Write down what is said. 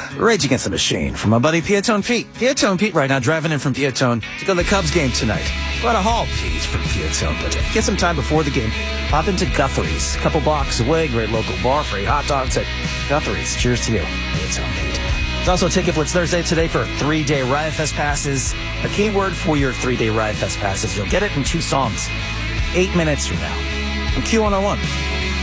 Rage Against the Machine from my buddy Piatone Pete. Piatone Pete right now driving in from Piatone to go to the Cubs game tonight. Quite a haul, Pete, from Piatone, but get some time before the game. Pop into Guthrie's, a couple blocks away, great local bar, free hot dogs at Guthrie's. Cheers to you, Piatone Pete. There's also a Ticket Blitz Thursday today for 3-day Riot Fest passes. A keyword for your 3-day Riot Fest passes. You'll get it in 2 songs, 8 minutes from now. On Q101.